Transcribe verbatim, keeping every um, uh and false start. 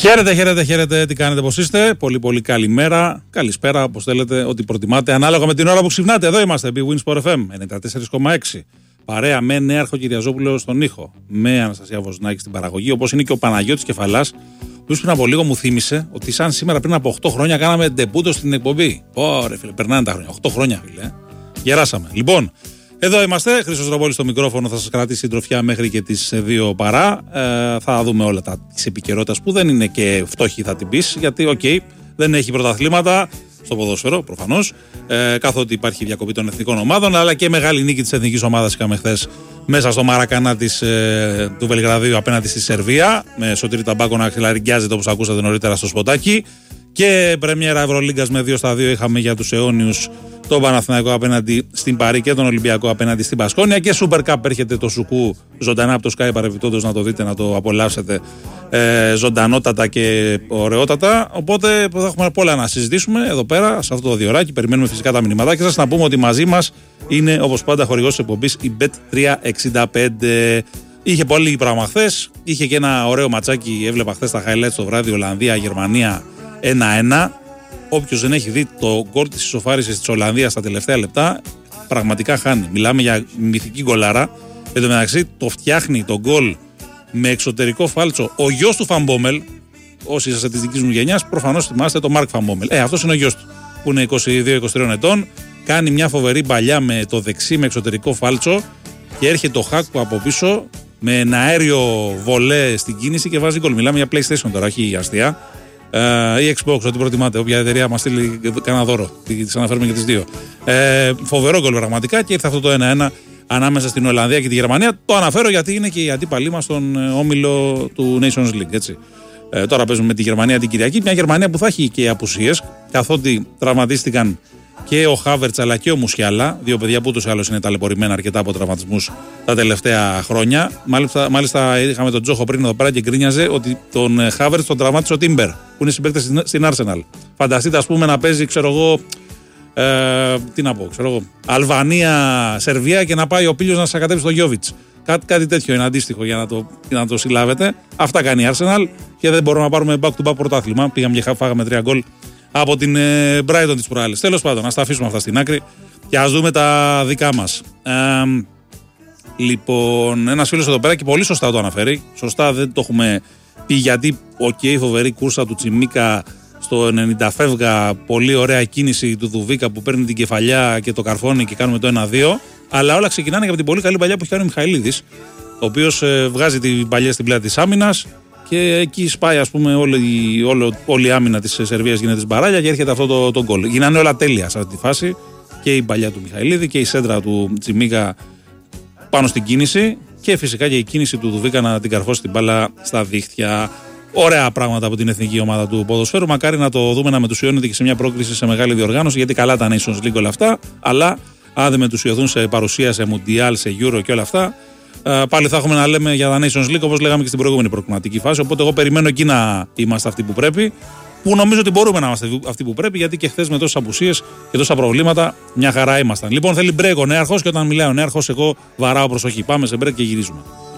Χαίρετε, χαίρετε, χαίρετε. Τι κάνετε, πώς είστε? Πολύ, πολύ καλημέρα. Καλησπέρα, όπως θέλετε, ό,τι προτιμάτε. Ανάλογα με την ώρα που ξυπνάτε. Εδώ είμαστε, Big Win Sport εφ εμ ενενήντα τέσσερα κόμμα έξι. Παρέα με Νέαρχο Κυριαζόπουλο στον ήχο. Με Αναστασία Βοζνάκη στην παραγωγή. Όπως είναι και ο Παναγιώτης Κεφαλάς, που πριν από λίγο μου θύμισε ότι σαν σήμερα πριν από οκτώ χρόνια κάναμε ντεμπούτο στην εκπομπή. Ωραία, φίλε, περνάνε τα χρόνια. οκτώ χρόνια, φίλε. Γεράσαμε. Λοιπόν. Εδώ είμαστε, Χρήστος Ρομπόλης στο μικρόφωνο, θα σας κρατήσει συντροφιά μέχρι και τις δύο παρά. Ε, θα δούμε όλα τα της επικαιρότητας που δεν είναι και φτώχη, θα την πεις, γιατί οκ, okay, δεν έχει πρωταθλήματα στο ποδόσφαιρο προφανώς, ε, καθότι υπάρχει διακοπή των εθνικών ομάδων, αλλά και μεγάλη νίκη της εθνικής ομάδας είχαμε χθες μέσα στο Μαρακανά της, ε, του Βελιγραδίου απέναντι στη Σερβία, με Σωτήρη Ταμπάκο να ξυλαριγκιάζεται όπως ακούσατε νωρίτερα στο σποτάκι. Και πρεμιέρα Ευρωλίγκας με δύο στα δύο είχαμε για τους αιώνιους τον Παναθηναϊκό απέναντι στην Παρί και τον Ολυμπιακό απέναντι στην Πασκόνια. Και Super Cup έρχεται το Σουκού ζωντανά από το Sky, παρεμπιπτόντως να το δείτε, να το απολαύσετε ε, ζωντανότατα και ωραιότατα. Οπότε θα έχουμε πολλά να συζητήσουμε εδώ πέρα σε αυτό το διωράκι. Περιμένουμε φυσικά τα μηνύματάκια σας. Να πούμε ότι μαζί μας είναι όπως πάντα χορηγός της εκπομπής η μπετ τριακόσια εξήντα πέντε. Είχε πολύ πράγμα χθες. Είχε και ένα ωραίο ματσάκι. Έβλεπα χθες τα highlights το βράδυ, Ολλανδία-Γερμανία ένα ένα. Όποιος δεν έχει δει το γκολ της ισοφάρισης της Ολλανδίας στα τελευταία λεπτά, πραγματικά χάνει. Μιλάμε για μυθική γκολάρα. Εν τω μεταξύ, το φτιάχνει το γκολ με εξωτερικό φάλτσο ο γιος του Φαμπόμελ. Όσοι είσαστε της δικής μου γενιάς, προφανώς θυμάστε το Μάρκ Φαμπόμελ. Ε, αυτός είναι ο γιος του, που είναι είκοσι δύο είκοσι τρία ετών. Κάνει μια φοβερή μπαλιά με το δεξί με εξωτερικό φάλτσο και έρχεται το Χάκου από πίσω με ένα αέριο βολέ στην κίνηση και βάζει γκολ. Μιλάμε για PlayStation τώρα, όχι αστεία. Uh, ή Xbox, ό,τι προτιμάτε. Όποια εταιρεία μας στείλει κανένα δώρο. Τις αναφέρουμε και τις δύο. Ε, φοβερό γκολ πραγματικά και ήρθε αυτό το ένα ένα ανάμεσα στην Ολλανδία και τη Γερμανία. Το αναφέρω γιατί είναι και η αντίπαλή μας στον όμιλο του Nations League. Έτσι. Ε, τώρα παίζουμε με τη Γερμανία την Κυριακή. Μια Γερμανία που θα έχει και απουσίες, καθότι τραυματίστηκαν και ο Χάβερτς αλλά και ο Μουσιάλα. Δύο παιδιά που ούτως ή άλλως είναι ταλαιπωρημένα αρκετά από τραυματισμούς τα τελευταία χρόνια. Μάλιστα, μάλιστα είχαμε τον Τζόχο πριν εδώ πέρα και γκρίνιαζε ότι τον Χάβερτς τον τραυμάτισε ο Τίμπερ, που είναι συμπαίκτες στην Arsenal. Φανταστείτε, ας πούμε, να παίζει, ξέρω εγώ, ε, τι να πω, ξέρω εγώ, Αλβανία, Σερβία και να πάει ο Πίλιος να σακατέψει τον Γιόβιτς. Κάτι, κάτι τέτοιο είναι αντίστοιχο για να το, για να το συλλάβετε. Αυτά κάνει η Arsenal και δεν μπορούμε να πάρουμε back-to-back πρωτάθλημα. Πήγαμε και φάγαμε τρία γκολ από την ε, Brighton της προάλλης. Τέλος πάντων, ας τα αφήσουμε αυτά στην άκρη και ας δούμε τα δικά μας. Ε, λοιπόν, ένας φίλος εδώ πέρα και πολύ σωστά το αναφέρει. Σωστά δεν το έχουμε πει γιατί, οκ, okay, φοβερή κούρσα του Τσιμίκα στο ενενήντα φεύγα, πολύ ωραία κίνηση του Δουβίκα που παίρνει την κεφαλιά και το καρφώνει και κάνουμε το ένα δύο. Αλλά όλα ξεκινάνε και από την πολύ καλή παλιά που έχει κάνει ο Μιχαηλίδης, ο οποίος ε, βγάζει την παλιά στην πλάτη της άμυνας. Και εκεί σπάει, ας πούμε, όλη, όλη, όλη η άμυνα της Σερβίας γίνεται σμπαράλια και έρχεται αυτό το, το γκολ. Γίνανε όλα τέλεια σε αυτή τη φάση. Και η παλιά του Μιχαηλίδη και η σέντρα του Τσιμίκα πάνω στην κίνηση. Και φυσικά και η κίνηση του Δουβίκα να την καρφώσει την μπάλα στα δίχτυα. Ωραία πράγματα από την εθνική ομάδα του ποδοσφαίρου. Μακάρι να το δούμε να μετουσιώνεται και σε μια πρόκριση σε μεγάλη διοργάνωση. Γιατί καλά τα Nations League όλα αυτά. Αλλά αν δεν μετουσιωθούν σε παρουσία, σε Mundial, σε Euro και όλα αυτά. Uh, πάλι θα έχουμε να λέμε για τα Nations League όπως λέγαμε και στην προηγούμενη προκριματική φάση. Οπότε εγώ περιμένω εκεί να είμαστε αυτοί που πρέπει. Που νομίζω ότι μπορούμε να είμαστε αυτοί που πρέπει, γιατί και χθες με τόσες απουσίες και τόσα προβλήματα μια χαρά ήμασταν. Λοιπόν, θέλει break ο Νέαρχος και όταν μιλάει ο Νέαρχος, εγώ βαράω προσοχή. Πάμε σε break και γυρίζουμε.